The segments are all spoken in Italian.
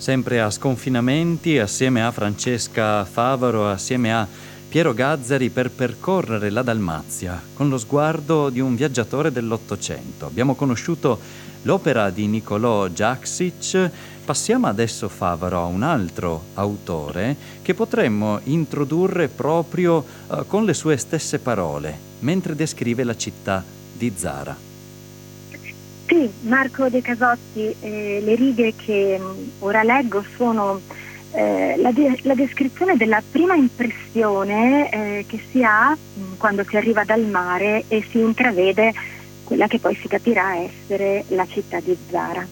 sempre a Sconfinamenti, assieme a Francesca Favaro, assieme a Piero Gazzari, per percorrere la Dalmazia con lo sguardo di un viaggiatore dell'Ottocento. Abbiamo conosciuto l'opera di Niccolò Jaksic. Passiamo adesso, Favaro, a un altro autore che potremmo introdurre proprio con le sue stesse parole, mentre descrive la città di Zara. Sì, Marco De Casotti, le righe che ora leggo sono la descrizione della prima impressione che si ha quando si arriva dal mare e si intravede quella che poi si capirà essere la città di Zara.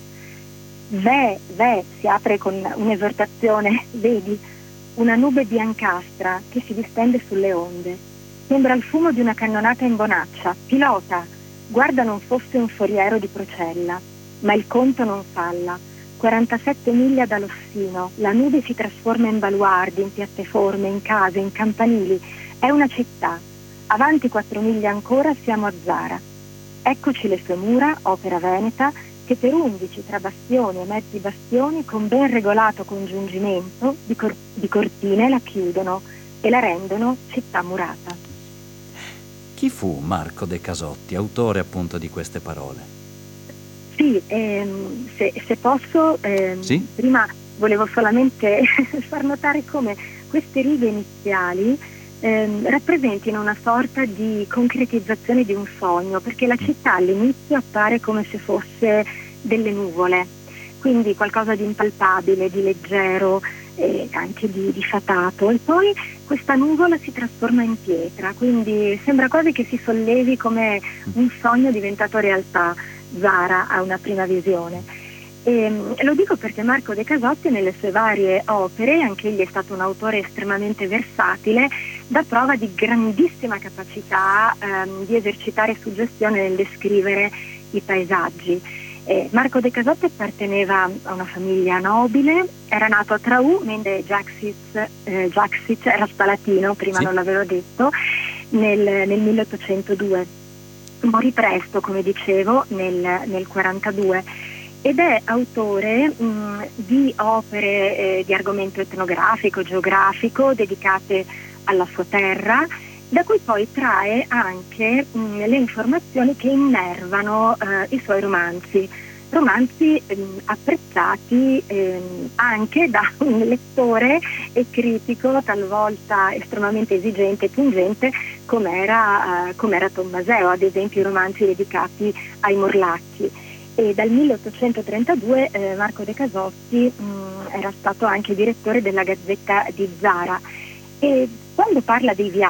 Si apre con un'esortazione, vedi, una nube biancastra che si distende sulle onde. Sembra il fumo di una cannonata in bonaccia. Pilota! Guarda, non fosse un foriero di Procella, ma il conto non falla. 47 miglia da Lossino, la nube si trasforma in baluardi, in piattaforme, in case, in campanili. È una città. Avanti 4 miglia ancora siamo a Zara. Eccoci le sue mura, opera veneta, che per 11 tra bastioni e mezzi bastioni con ben regolato congiungimento di cortine la chiudono e la rendono città murata. Chi fu Marco De Casotti, autore appunto di queste parole? Sì, se posso, Sì? prima volevo solamente far notare come queste righe iniziali rappresentino una sorta di concretizzazione di un sogno, perché la città all'inizio appare come se fosse delle nuvole, quindi qualcosa di impalpabile, di leggero, anche di fatato, e poi questa nuvola si trasforma in pietra, quindi sembra quasi che si sollevi come un sogno diventato realtà. Zara a una prima visione. Lo dico perché Marco De Casotti nelle sue varie opere, anche egli è stato un autore estremamente versatile, dà prova di grandissima capacità di esercitare suggestione nel descrivere i paesaggi. Marco De Casotti apparteneva a una famiglia nobile, era nato a Traù, mentre Jaksic era spalatino, prima Sì. non l'avevo detto, nel 1802. Morì presto, come dicevo, nel 42, ed è autore di opere di argomento etnografico, geografico, dedicate alla sua terra, da cui poi trae anche le informazioni che innervano i suoi romanzi apprezzati anche da un lettore e critico talvolta estremamente esigente e pungente come era Tommaseo, ad esempio i romanzi dedicati ai Morlacchi. E dal 1832 Marco De Casotti era stato anche direttore della Gazzetta di Zara, e quando parla dei viaggi